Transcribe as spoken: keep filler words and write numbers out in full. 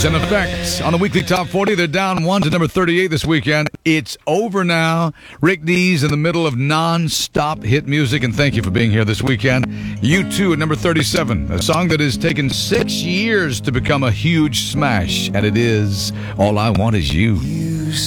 Cause and Effect on the weekly top forty. They're down one to number thirty-eight this weekend. It's over now. Rick Dees in the middle of non-stop hit music, and thank you for being here this weekend. U two at number thirty-seven, a song that has taken six years to become a huge smash, and it is All I Want Is You.